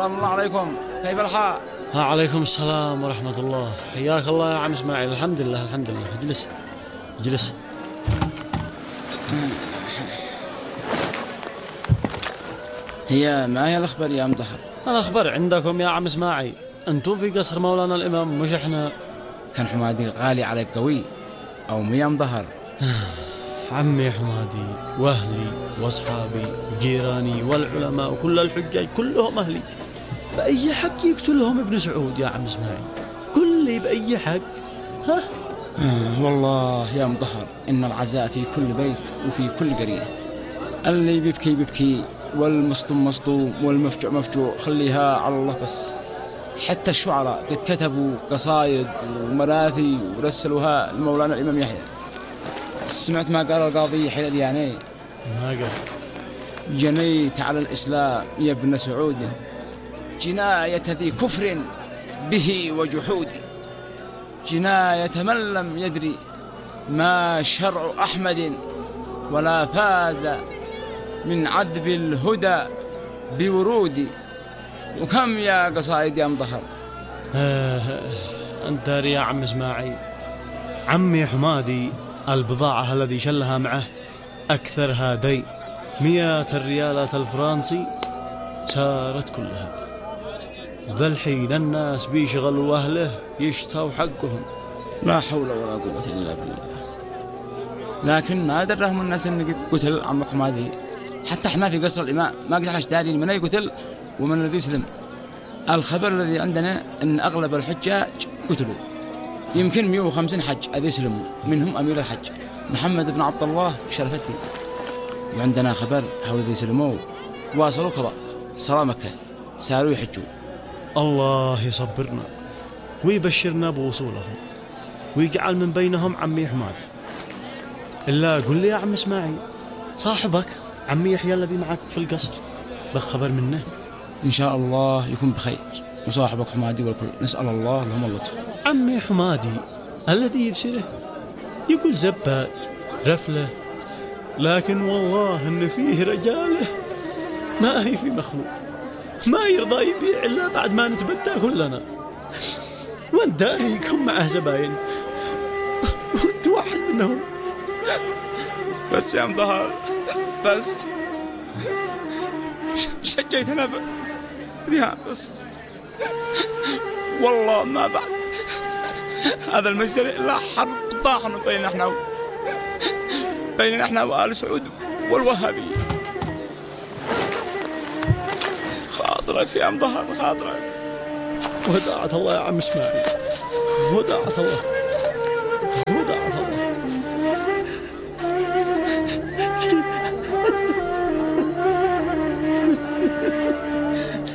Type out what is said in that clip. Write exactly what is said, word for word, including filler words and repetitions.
سلام الله عليكم، كيف الحال؟ ها عليكم السلام ورحمة الله، حياك الله يا عم اسماعيل. الحمد لله الحمد لله. اجلس اجلس. هي ما هي الأخبار يا مظهر؟ الأخبار عندكم يا عم اسماعيل، أنتم في قصر مولانا الإمام مش إحنا. كان حمادي غالي عليك قوي أو مو يا مظهر؟ عمي حمادي وأهلي وأصحابي وجيراني والعلماء وكل الحجاج كلهم أهلي، بأي حق يقتلهم ابن سعود يا عم اسماعيل؟ قل لي بأي حق؟ ها؟ آه والله يا مظهر إن العزاء في كل بيت وفي كل قرية، اللي بيبكي بيبكي والمصطوم مصطوم والمفجوع مفجوع، خليها على الله بس. حتى الشعراء قد كتبوا قصايد ومراثي ورسلوها لمولانا الإمام يحيى. سمعت ما قال القاضي يحيى الدياني؟ ما قال؟ جنيت على الإسلام يا ابن سعود جناية ذي كفر به وجحود، جناية من لم يدري ما شرع أحمد ولا فاز من عذب الهدى بورود. وكم يا قصائد يا مظهر؟ آه أنت يا عم إسماعيل، عمي حمادي البضاعة الذي شلها معه أكثر هادي مئات الريالات الفرنسي سارت كلها. ذا الحين الناس بيشغلوا أهله يشتوا حقهم. لا حول ولا قوة إلا بالله. لكن ما درهم الناس أن قد قتل عمك حمادي. حتى احنا في قصر الإمام ما قد احنا دارين من يقتل ومن الذي يسلم. الخبر الذي عندنا أن أغلب الحجاج قتلوا، يمكن مئة وخمسين حج الذي يسلموا، منهم أمير الحج محمد بن عبد الله شرف الدين. وعندنا خبر حول الذي يسلموا واصلوا قضاء صلاة مكة، ساروا يحجوا. الله يصبرنا ويبشرنا بوصولهم ويجعل من بينهم عمي حمادي. إلا قل لي يا عم إسماعيل، صاحبك عمي يحيى الذي معك في القصر بخ خبر منه؟ إن شاء الله يكون بخير، وصاحبك حمادي والكل نسأل الله لهم اللطف. عمي حمادي الذي يبشره يقول زباج رفله، لكن والله إن فيه رجاله ما هي في مخلوق، ما يرضى يبيع إلا بعد ما نتبتى كلنا، وانت داريكم معه زباين وانت واحد منهم. بس يا مظهر بس شجيتنا بها بس، والله ما بعد هذا المجزرة إلا حرب طاحن بيننا احنا بيننا احنا وآل سعود والوهابي. خاطرك يا مظهر خاطرك. وداعة الله يا عم اسماعيل، وداعة الله.